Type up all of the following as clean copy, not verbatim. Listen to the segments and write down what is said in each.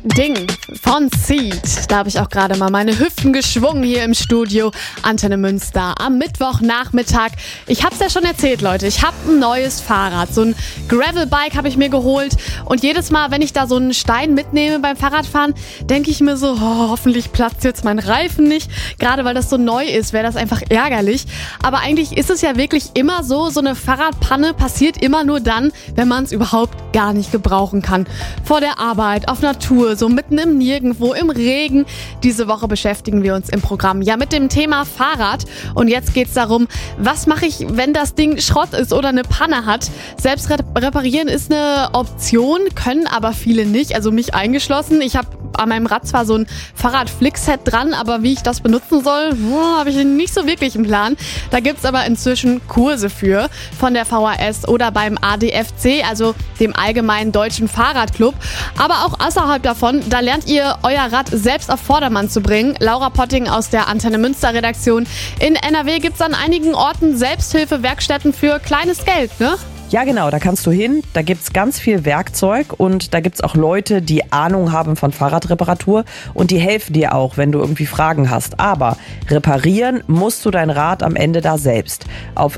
Ding von Seed. Da habe ich auch gerade mal meine Hüften geschwungen hier im Studio. Antenne Münster am Mittwochnachmittag. Ich habe es ja schon erzählt, Leute. Ich habe ein neues Fahrrad. So ein Gravelbike habe ich mir geholt. Und jedes Mal, wenn ich da so einen Stein mitnehme beim Fahrradfahren, denke ich mir so, hoffentlich platzt jetzt mein Reifen nicht. Gerade weil das so neu ist, wäre das einfach ärgerlich. Aber eigentlich ist es ja wirklich immer so eine Fahrradpanne passiert immer nur dann, wenn man es überhaupt gar nicht gebrauchen kann. Vor der Arbeit, auf einer Tour, so mitten im Nirgendwo, im Regen. Diese Woche beschäftigen wir uns im Programm ja mit dem Thema Fahrrad. Und jetzt geht's darum, was mache ich, wenn das Ding Schrott ist oder eine Panne hat? Selbst reparieren ist eine Option, können aber viele nicht, also mich eingeschlossen. Ich habe an meinem Rad zwar so ein Fahrrad-Flick-Set dran, aber wie ich das benutzen soll, habe ich nicht so wirklich einen Plan. Da gibt's aber inzwischen Kurse für von der VHS oder beim ADFC, also dem Allgemeinen Deutschen Fahrradclub. Aber auch außerhalb davon, da lernt ihr euer Rad selbst auf Vordermann zu bringen. Laura Potting aus der Antenne Münster Redaktion. In NRW gibt's an einigen Orten Selbsthilfewerkstätten für kleines Geld, ne? Ja, genau, da kannst du hin. Da gibt's ganz viel Werkzeug und da gibt's auch Leute, die Ahnung haben von Fahrradreparatur und die helfen dir auch, wenn du irgendwie Fragen hast. Aber reparieren musst du dein Rad am Ende da selbst. Auf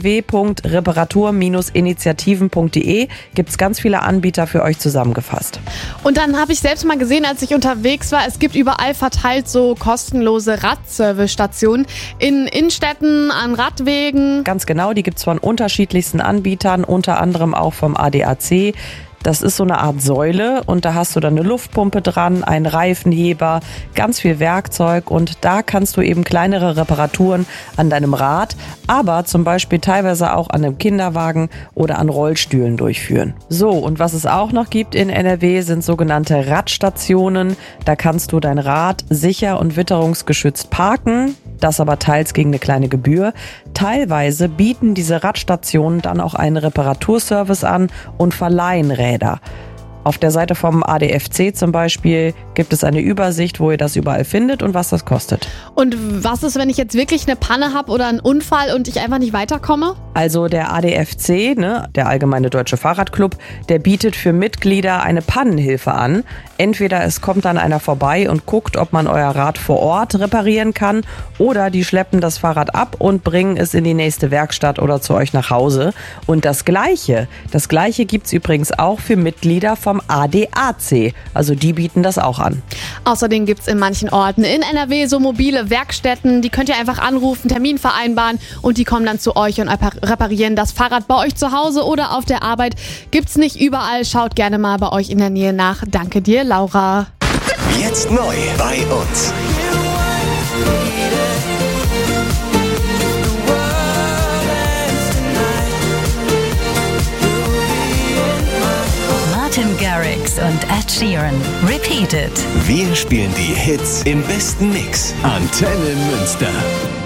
www.reparatur-initiativen.de gibt's ganz viele Anbieter für euch zusammengefasst. Und dann habe ich selbst mal gesehen, als ich unterwegs war, es gibt überall verteilt so kostenlose Radservice-Stationen in Innenstädten, an Radwegen. Ganz genau, die gibt's von unterschiedlichsten Anbietern, unter anderem auch vom ADAC. Das ist so eine Art Säule und da hast du dann eine Luftpumpe dran, einen Reifenheber, ganz viel Werkzeug und da kannst du eben kleinere Reparaturen an deinem Rad, aber zum Beispiel teilweise auch an einem Kinderwagen oder an Rollstühlen durchführen. So, und was es auch noch gibt in NRW sind sogenannte Radstationen. Da kannst du dein Rad sicher und witterungsgeschützt parken. Das aber teils gegen eine kleine Gebühr. Teilweise bieten diese Radstationen dann auch einen Reparaturservice an und verleihen Räder. Auf der Seite vom ADFC zum Beispiel gibt es eine Übersicht, wo ihr das überall findet und was das kostet. Und was ist, wenn ich jetzt wirklich eine Panne habe oder einen Unfall und ich einfach nicht weiterkomme? Also der ADFC, der Allgemeine Deutsche Fahrradclub, der bietet für Mitglieder eine Pannenhilfe an. Entweder es kommt dann einer vorbei und guckt, ob man euer Rad vor Ort reparieren kann, oder die schleppen das Fahrrad ab und bringen es in die nächste Werkstatt oder zu euch nach Hause. Und das Gleiche gibt's übrigens auch für Mitglieder vom ADAC. Also die bieten das auch an. Außerdem gibt's in manchen Orten in NRW so mobile Werkstätten. Die könnt ihr einfach anrufen, Termin vereinbaren und die kommen dann zu euch und reparieren das Fahrrad bei euch zu Hause oder auf der Arbeit. Gibt's nicht überall. Schaut gerne mal bei euch in der Nähe nach. Danke dir, Laura. Jetzt neu bei uns. Martin Garrix und Ed Sheeran. Repeated. Wir spielen die Hits im besten Mix. Antenne Münster.